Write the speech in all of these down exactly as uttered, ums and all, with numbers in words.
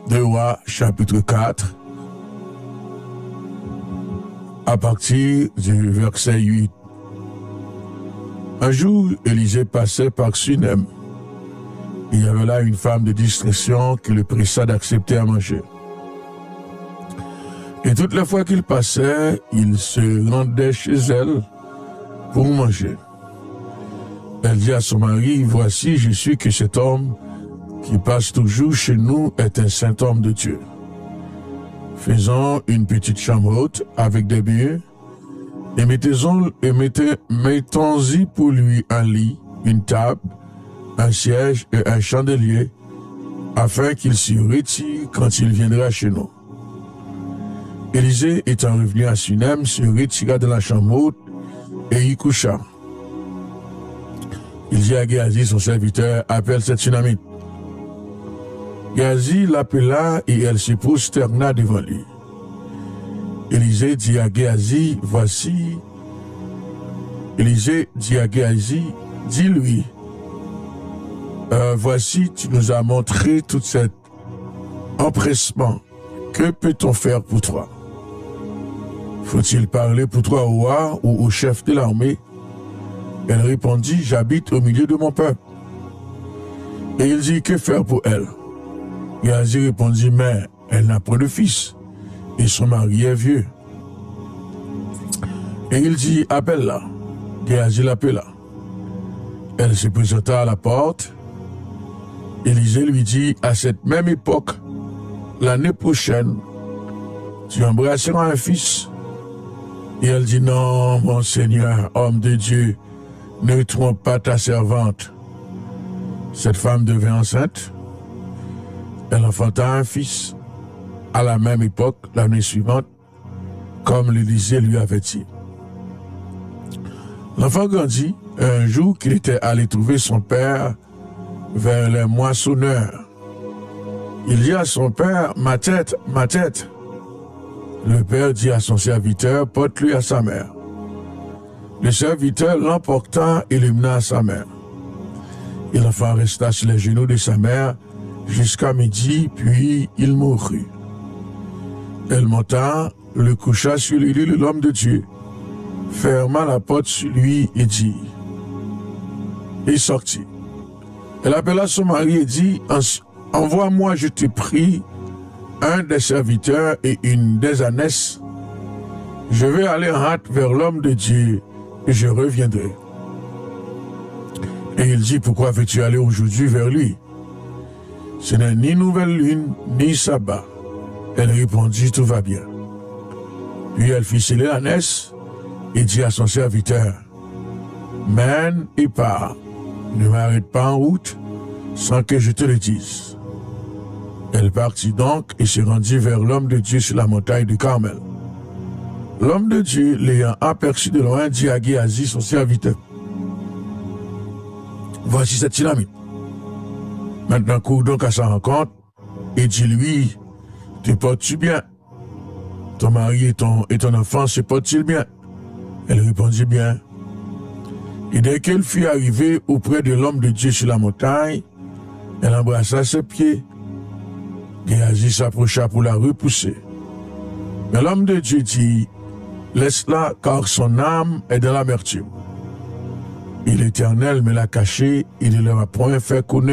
deux Rois, chapitre quatre, à partir du verset huit. Un jour, Élisée passait par Sunem. Il y avait là une femme de discrétion qui le pressa d'accepter à manger. Et toutes les fois qu'il passait, il se rendait chez elle pour manger. Elle dit à son mari, « Voici, je suis que cet homme qui passe toujours chez nous est un saint homme de Dieu. Faisons une petite chambre haute avec des murs et mettons, et mettez, mettons-y pour lui un lit, une table, un siège et un chandelier, afin qu'il s'y retire quand il viendra chez nous. » Élisée, étant revenu à Sunem, se retira de la chambre haute et y coucha. Il dit à Géasi, son serviteur, « Appelle cette Sunamite. » Géasi l'appela et elle se prosterna devant lui. Élisée dit à Géasi, « Voici. » Élisée dit à Géasi, « Dis-lui, euh, voici, tu nous as montré tout cet empressement. Que peut-on faire pour toi? Faut-il parler pour toi au roi ou au chef de l'armée? » Elle répondit, « J'habite au milieu de mon peuple. » Et il dit, « Que faire pour elle? » Géasi répondit, « Mais elle n'a point de fils, et son mari est vieux. » Et il dit, « Appelle-la. » Géasi l'appela. Elle se présenta à la porte. Élisée lui dit, « À cette même époque, l'année prochaine, tu embrasseras un fils. » Et elle dit, « Non, mon Seigneur, homme de Dieu, ne trompe pas ta servante. » Cette femme devint enceinte. Elle enfanta un fils à la même époque, l'année suivante, comme l'Élysée lui avait dit. L'enfant grandit. Un jour qu'il était allé trouver son père vers les moissonneurs. Il dit à son père, « Ma tête, ma tête. » Le père dit à son serviteur, « Porte-lui à sa mère. » Le serviteur l'emporta et le mena à sa mère. Et l'enfant resta sur les genoux de sa mère jusqu'à midi, puis il mourut. Elle monta, le coucha sur le lit de l'homme de Dieu, ferma la porte sur lui et dit, et sortit. Elle appela son mari et dit, « Envoie-moi, je te prie, un des serviteurs et une des ânesses. Je vais aller en hâte vers l'homme de Dieu et je reviendrai. » Et il dit, « Pourquoi veux-tu aller aujourd'hui vers lui? Ce n'est ni nouvelle lune, ni sabbat. » Elle répondit, « Tout va bien. » Puis elle fit sceller l'ânesse et dit à son serviteur, « Mène et pars, ne m'arrête pas en route sans que je te le dise. » Elle partit donc et se rendit vers l'homme de Dieu sur la montagne du Carmel. L'homme de Dieu, l'ayant aperçu de loin, dit à Géasi, son serviteur, « Voici cette Sunamite. Maintenant cours donc à sa rencontre et dis-lui, te portes-tu bien? Ton mari et ton, et ton enfant se portent-ils bien? » Elle répondit bien. Et dès qu'elle fut arrivée auprès de l'homme de Dieu sur la montagne, elle embrassa ses pieds. Géasi s'approcha pour la repousser. Mais l'homme de Dieu dit, « Laisse-la, car son âme est dans l'amertume. Et l'Éternel me l'a caché, il ne l'a point fait connaître. »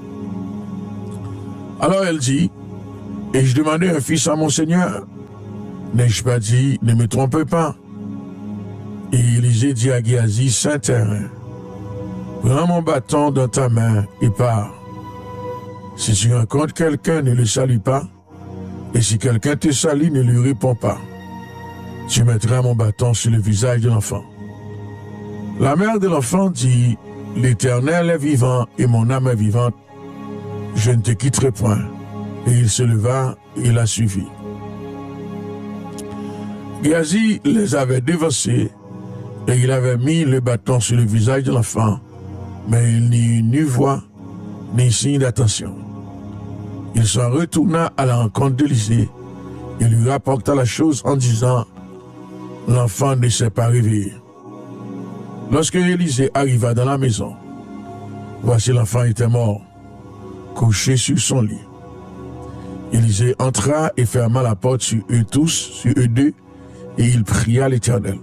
Alors elle dit, « Et je demandais un fils à mon Seigneur. N'ai-je pas dit, ne me trompe pas? » Et Élisée dit à Géasi, « Saint terrain, prends mon bâton dans ta main et pars. Si tu rencontres quelqu'un, ne le salue pas, et si quelqu'un te salue, ne lui réponds pas. Tu mettras mon bâton sur le visage de l'enfant. » La mère de l'enfant dit, « L'Éternel est vivant et mon âme est vivante. Je ne te quitterai point. » Et il se leva et la suivit. Géasi les avait dévancés et il avait mis le bâton sur le visage de l'enfant, mais il n'y eut ni voix ni signe d'attention. Il s'en retourna à la rencontre d'Élisée et lui rapporta la chose en disant, « L'enfant ne s'est pas réveillé. » Lorsque Élisée arriva dans la maison, voici l'enfant était mort, couché sur son lit. Élisée entra et ferma la porte sur eux tous, sur eux deux, et il pria l'Éternel.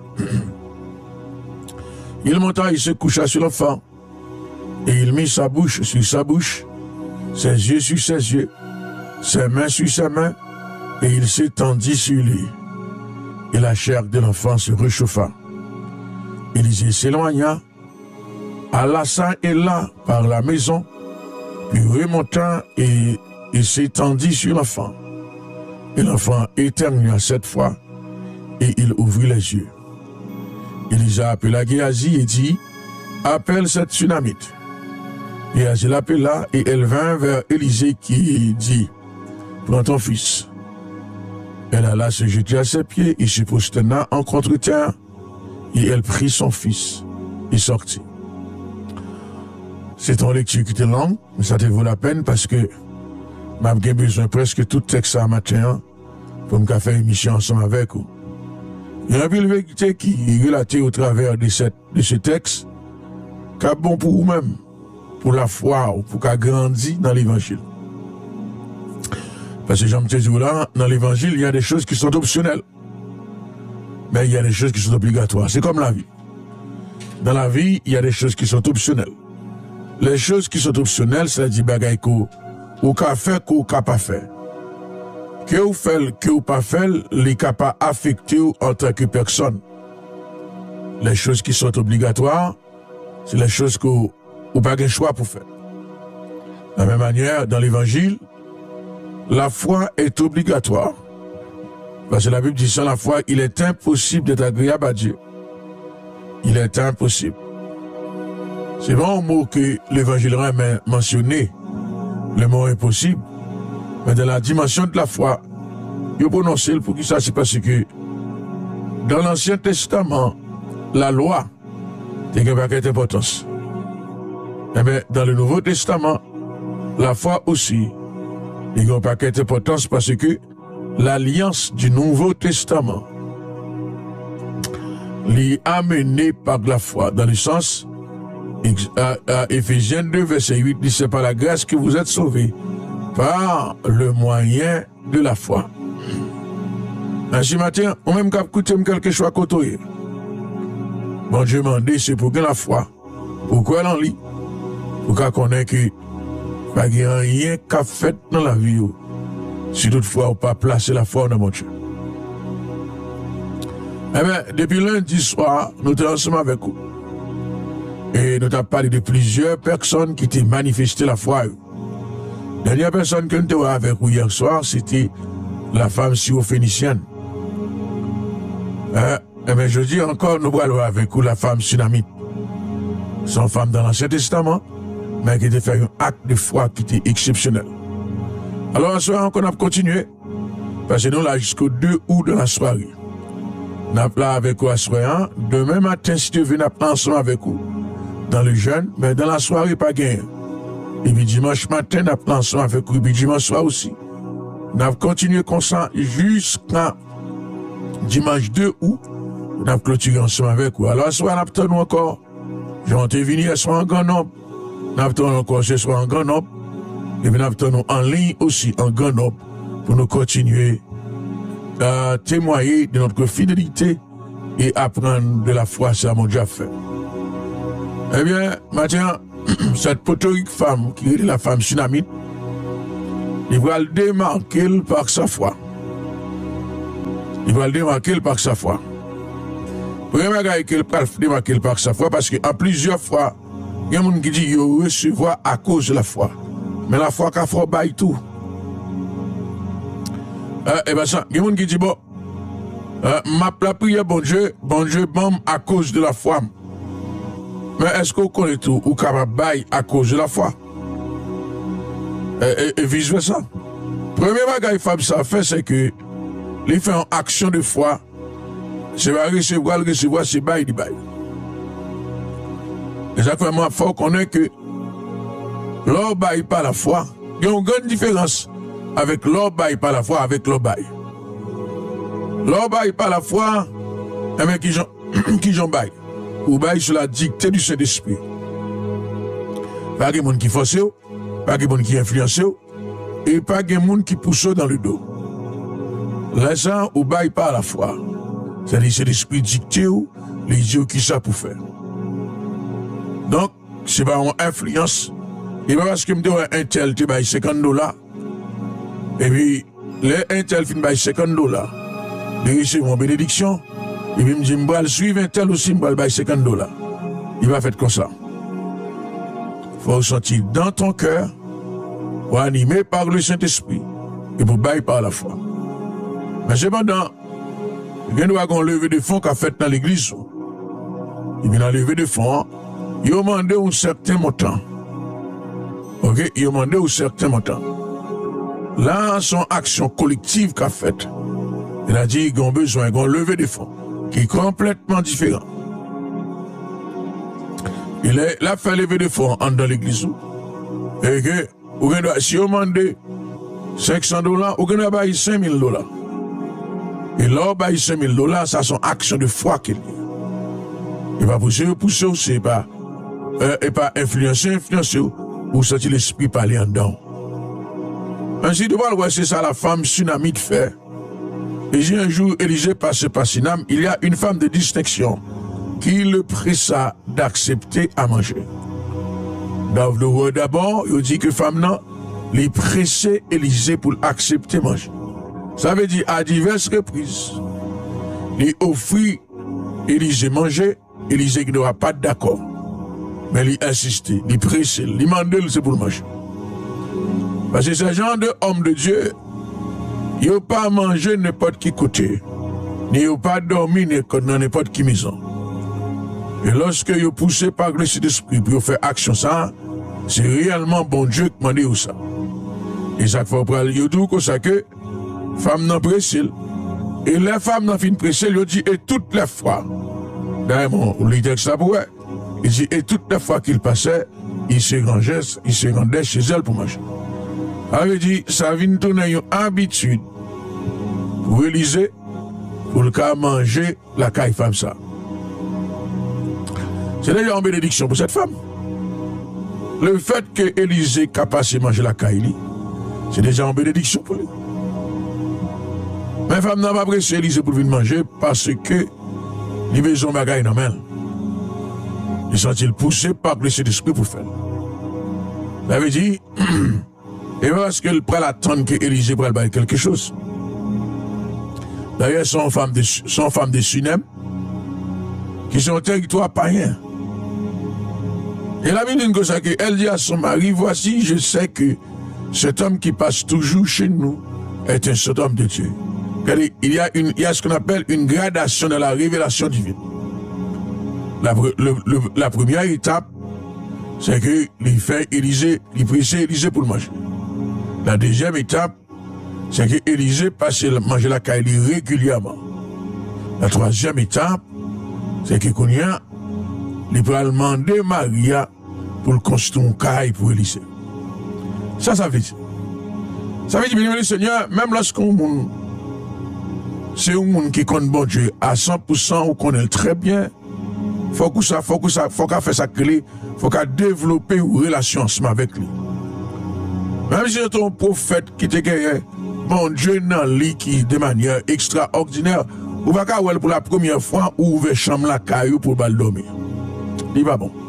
Il monta et se coucha sur l'enfant, et il mit sa bouche sur sa bouche, ses yeux sur ses yeux, ses mains sur ses mains, et il s'étendit sur lui. Et la chair de l'enfant se réchauffa. Élisée s'éloigna, alla ça et là par la maison, puis remonta et, et s'étendit sur l'enfant. Et l'enfant éternua sept fois, et il ouvrit les yeux. Élisée appela Géasi et dit, appelle cette Sunamite. Géasi l'appela, et elle vint vers Élisée qui dit, prends ton fils. Elle alla se jeter à ses pieds et se prosterna en contre-terre, et elle prit son fils et sortit. C'est une lecture qui était longue, mais ça te vaut la peine parce que j'ai besoin presque tout texte à matin pour me faire une émission ensemble avec vous. Il y a une vérité qui est relatée au travers de, cette, de ce texte, qui est bon pour vous-même, pour la foi ou pour qu'elle grandisse dans l'évangile. Parce que j'aime te dire là, dans l'évangile, il y a des choses qui sont optionnelles. Mais il y a des choses qui sont obligatoires. C'est comme la vie. Dans la vie, il y a des choses qui sont optionnelles. Les choses qui sont optionnelles, c'est-à-dire bagaille que ou qu'a fait, ou qu'a pas fait. Que vous faites, que vous pas fait, les cas pas affecté en tant que personne. Les choses qui sont obligatoires, c'est les choses que vous n'avez pas de choix pour faire. De la même manière, dans l'évangile, la foi est obligatoire. Parce que la Bible dit sans la foi, il est impossible d'être agréable à Dieu. Il est impossible. C'est vraiment un mot que l'évangile a mentionné, le mot impossible. Mais dans la dimension de la foi, il faut prononcer pour que ça, c'est parce que dans l'Ancien Testament, la loi n'a pas d'importance. Et bien, dans le Nouveau Testament, la foi aussi n'a pas d'importance parce que l'alliance du Nouveau Testament l'est amenée par la foi, dans le sens, à, à Éphésiens deux, verset huit, dit c'est par la grâce que vous êtes sauvés, par le moyen de la foi. Ainsi matin, on même qu'à écouter quelque chose à côté. Bon Dieu m'a dit, c'est pour que la foi, pourquoi l'on lit, pour qu'on connaisse que pas qu'il y a rien qu'a fait dans la vie, si toutefois on pas placer la foi dans mon Dieu. Eh bien, depuis lundi soir, nous sommes ensemble avec vous. Et nous avons parlé de plusieurs personnes qui ont manifesté la foi. La dernière personne que nous avons avec vous hier soir, c'était la femme syrophénicienne. Eh, eh bien, je dis encore, nous allons avec vous la femme sunamite. C'est une femme dans l'Ancien Testament, mais qui a fait un acte de foi qui était exceptionnel. Alors, ce soir, on a continué, parce que nous là jusqu'au deux août de la soirée. Nous avons là avec vous à soir. Demain matin, si tu veux, nous avons ensemble avec vous. Dans le jeûne, mais dans la soirée, pas gain. Et puis dimanche matin, nous avons ensemble avec vous. Et puis dimanche soir aussi. Nous avons continué comme ça jusqu'à dimanche deux août. Nous avons clôturé ensemble avec vous. Alors, ce soir, nous avons encore. J'en ai venu ce soir en grand nombre. Nous avons encore ce soir en grand nombre. Et puis nous avons en ligne aussi en grand nombre pour nous continuer à témoigner de notre fidélité et apprendre de la foi, c'est à mon Dieu fait. Eh bien, maintenant, cette potorique femme, qui est la femme sunamite, il va le démarquer par sa foi. Il va le démarquer par sa foi. Premier gars qu'il va le démarquer par sa foi, parce qu'en plusieurs fois, il y a des gens qui disent qu'il recevoir à cause de la foi. Mais la foi qu'a fait bail tout. Euh, et bien ça, il y a des gens qui disent bon, euh, ma la prière, bon Dieu, bon Dieu, bon, à cause de la foi. Mais est-ce qu'on connaît tout ou capable bail à cause de la foi? Et, et, et vice versa. Premier bagage femme ça fait, c'est que les fait en action de foi, c'est pas recevoir, le recevoir, c'est bail du bail. Exactement, il faut qu'on ait que l'or bail par la foi, il y a une grande différence avec l'or bail par la foi, avec l'or bail. L'or bail par la foi, et bien qui j'en qui j'en bail. Ou bail sur la dictée du Saint-Esprit. Pas de monde qui force, pas de monde qui influence, et pas de monde qui pousse dans le dos. Là, ça, ou baille pas à la fois. C'est-à-dire, c'est l'esprit dicté ou les yeux qui ça pour faire. Donc, c'est pas une influence. Et pas parce que me dit un tel te baille cinquante dollars. Et puis, les un tel fin baille cinquante dollars. De recevoir une bénédiction. Et puis, me dit, me suivre un tel aussi, me baille cinquante dollars. Il va faire comme ça. Faut ressentir dans ton cœur, pour animer par le Saint-Esprit, et pour bailler par la foi. Mais cependant, il y a un lever de fonds qu'a fait dans l'église. Il vient à lever de fonds, il a demandé un certain montant. Ok, il a demandé un certain montant. Là, son action collective qu'a faite, il a dit qu'il a besoin d'un lever de fonds, qui est complètement différent. Il a fait lever de fonds dans l'église. Et que, si on demande cinq cents dollars, on a payé cinq mille dollars. Et là, on paye cinq mille dollars, ça c'est une action de foi qu'il y a. Il va pousser, pousser aussi, pas, euh, et pas influencer, influencer, ou sentir l'esprit parler en dedans. Ainsi, de voir, c'est ça la femme tsunami de fait. Et j'ai un jour, Élisée passé par Sinam, il y a une femme de distinction qui le pressa d'accepter à manger. Dans le word d'abord, il dit que femme non, les pressait Élisée pour accepter manger. Ça veut dire à diverses reprises, il offrit Élisée manger, Élisée qui n'aura pas d'accord. Mais il insistait, il pressait, il demandait c'est pour manger. Parce que ce genre d'homme de Dieu, il n'a pas mangé n'importe qui côté, ni il n'a pas dormi dans n'importe qui maison. Et lorsque vous poussez par le Saint-Esprit pour faire action ça, c'est réellement bon Dieu qui m'a dit ça. Et ça fait pour aller dire comme ça que femme n'a pressé. Et les femmes n'ont fini pressé, il dit et toutes les fois. D'ailleurs, mon leader ça pourrait. Il dit et toutes les fois qu'il passait, il se rangeait, il se rendait chez elle pour manger. Il dit ça vient tourner une habitude pour Élisée pour le cas manger la caille femme ça. C'est déjà une bénédiction pour cette femme. Le fait que Élisée capable de manger la caille, c'est déjà une bénédiction pour lui. Mais la femme n'a pas pressé Élisée pour venir manger parce que il veut son bagage dans la main. Il sent-il poussé par le Saint-Esprit pour faire. Ça veut dire, et parce qu'elle prend l'attendre que Élisée prenne quelque chose. D'ailleurs, son femme de, son femme de Sunem, qui sont en territoire païen. Et la Bible dit comme ça qu'elle dit à son mari, voici, je sais que cet homme qui passe toujours chez nous est un cet homme de Dieu. Il y a, une, il y a ce qu'on appelle une gradation de la révélation divine. La, le, le, la première étape, c'est qu'il fait Élisée, il pressait Élisée pour le manger. La deuxième étape, c'est que Élisée passe manger la caille régulièrement. La troisième étape, c'est que Kounia, il peut demander Maria pour le construire une caille pour Élisée. Ça, ça veut dire. Ça veut dire, bien, le Seigneur, même lorsqu'on c'est un monde qui connaît bon Dieu à cent pour cent ou connaît très bien, faut que ça, faut que ça, faut qu'à faire sa clé, faut qu'à développer une relation ensemble avec lui. Même si c'est un prophète qui te guérit, bon Dieu dans lui qui de manière extraordinaire, ou va qu'à pour la première fois ou ouvrir chambre la caillou pour le dormir. Il va bon.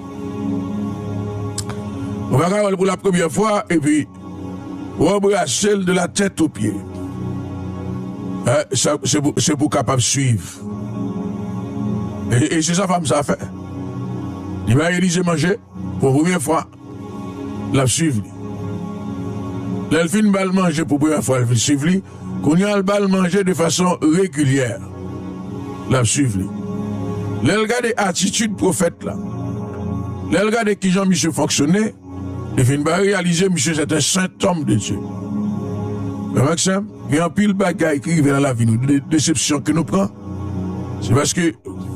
On va qu'à pour la première fois et puis embrasser de la tête aux pieds. Euh, c'est pour, pour capable de suivre. Et, et c'est sa femme, ça a fait. Il va Élisée manger pour la première fois. La suivre. L'elfine va manger pour la première fois. Elle va suivre. Qu'on y a le bal manger de façon régulière. La suivre. Elle regarde l'attitude prophète là. Elle regarde qui Jean-Michel fonctionnait. Il va réaliser, monsieur, c'est un saint homme de Dieu. Mais Maxime, il y a un pile bagaille qui vient dans la vie, nous, des déceptions que nous prenons. C'est parce que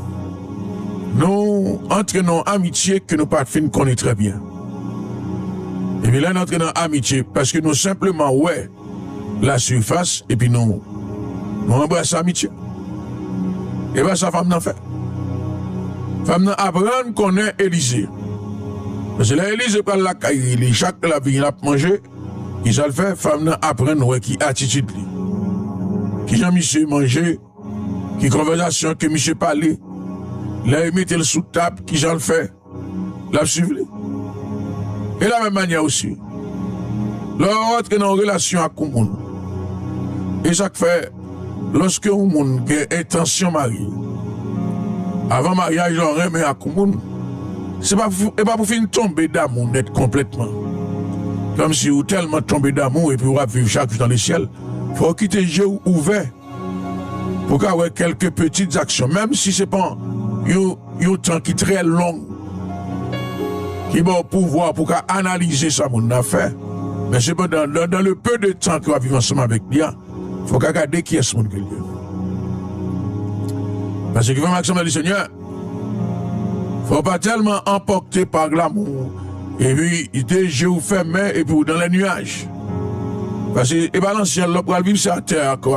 nous entraînons amitié que nous pas fin connaît très bien. Et puis là, nous entraînons amitié parce que nous simplement, ouais, la surface, et puis nous, nous embrassons amitié. Et bien, ça, femme n'en fait. Femme n'en apprend qu'on est Élisée. Parce que là, Élisée prend la caille, chaque la vie, il a mangé. Qui ça le fait, femme nan apprend ouais qui attitude li. Qui Jean-Michel manger, qui conversation que monsieur parler. Là, il mettait le sous table, qui j'en le fait. La suivre. Et la même manière aussi. Là, on rentre dans une relation avec le monde. Et ça fait, lorsque un monde a intention mariée, avant mariage, on remet à le monde, c'est pas pas pour finir tomber d'amour net complètement. Comme si vous tellement tombé d'amour et puis vous vivre chaque jour dans le ciel. Il faut quitter les yeux ouverts pour avoir quelques petites actions, même si c'est pas un temps qui est très long, qui va pouvoir pour analyser ça, mon affaire. Mais c'est pas dans, dans, dans le peu de temps qu'on va vivre ensemble avec lui, il faut regarder qui est ce monde que Dieu. Parce que vraiment, Maxime dit Seigneur, il ne faut pas tellement emporter par l'amour. Et puis, il dit, je vous fais main et puis dans les nuages. Parce que, et ben, l'ancien, là, pour vivre sur la terre encore.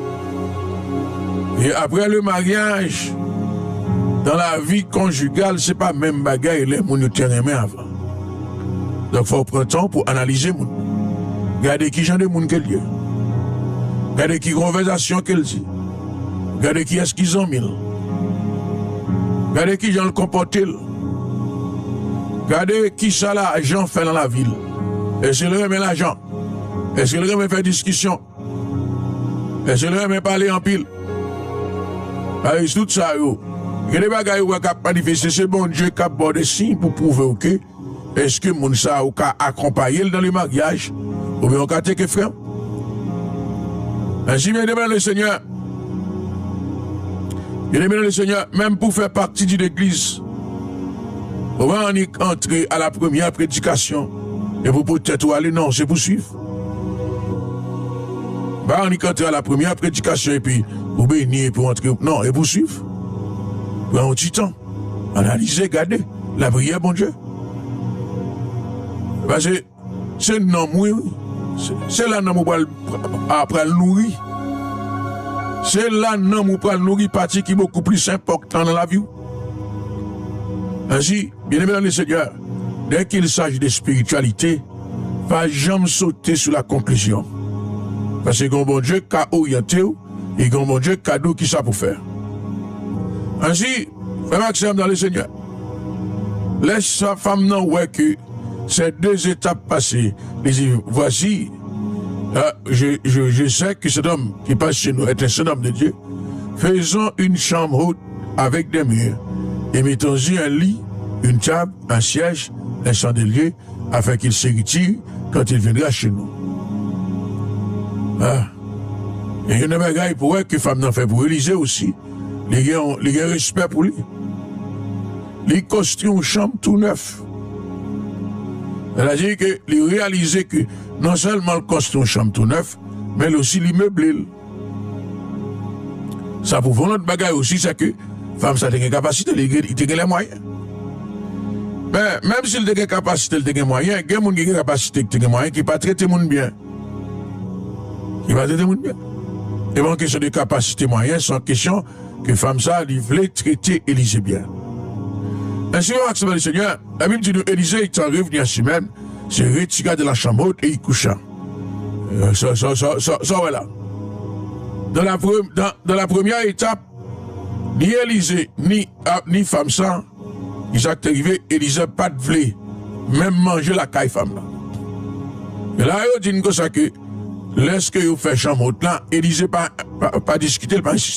Et après le mariage, dans la vie conjugale, c'est pas même bagaille, les gens qui ont aimé avant. Donc, il faut prendre temps pour analyser. Regardez qui genre de monde qu'elle dit. Regardez qui conversation qu'elle dit. Regardez qui est-ce qu'ils ont mis. Regardez qui genre le comporter. Regardez qui ça l'argent fait dans la ville. Est-ce qu'il remet l'argent? Est-ce qu'il remet faire discussion? Est-ce qu'il remet parler en pile? Avec tout ça, yo. Il y a des bagages qui ont manifesté, c'est bon Dieu qui a bon des signes pour prouver que est-ce que mon ça a accompagné dans le mariage ou bien on a été frère. Ainsi, bien demande le Seigneur. Bien demande le Seigneur, même pour faire partie de l'église. On va entrer à la première prédication et vous peut-être aller, non, c'est pour suivre. On va entrer à la première prédication et puis vous bénir et pour entrer, non, et pour suivre. Prends un petit temps, analyser, garder la prière, bon Dieu. Parce que c'est non, oui, c'est là non, pour après le nourrir. C'est là non, pour le nourrir, partie qui est beaucoup plus important dans la vie. Ainsi, bien aimé dans le Seigneur, dès qu'il s'agit de spiritualité, pas jamais sauter sur la conclusion. Parce que bon Dieu qui a orienté et bon Dieu cadeau qui ça pour faire. Ainsi, frère Maxime dans le Seigneur, laisse sa femme non ouais que ces deux étapes passées, les voici, euh, je, je, je sais que cet homme qui passe chez nous est un seul homme de Dieu. Faisons une chambre haute avec des murs et mettons-y un lit, une table, un siège, un chandelier, afin qu'il se retire quand il viendra chez nous. Ah. Et il y a un bagage pour elle que femme n'en fait pour Élisée aussi. Les gars ont respect pour lui. Les costumes une chambre tout neuf. Elle a dit que les réaliser que non seulement le costume chambre tout neuf, mais aussi l'immeuble. Ça pour notre bagage aussi, c'est que femme ça a des capacités, il a les moyens. Mais même s'il a des capacités, il a des moyens, il y a des gens capacités, qui ont des moyens, qui ne pas traiter les gens bien. Qui ne pas traiter les gens bien. Et bon, question de capacité moyenne, c'est une question que femme ça, il voulait traiter Élisée bien. Ainsi, on accepte le Seigneur. La Bible dit que Élisée est revenu à lui même, se retira de la chambre haute et il coucha. Euh, ça, ça, ça, ça, ça, voilà. Dans la, dans, dans la première étape, ni Élisée, ni, ah, ni femme ça, ils sont arrivés, Élisée pas de vlé, même manger la caille femme là. Et là, il dit que ça que, lorsque vous faites chambre haute là, Élisée pas, pas, pas discuter, pas insister.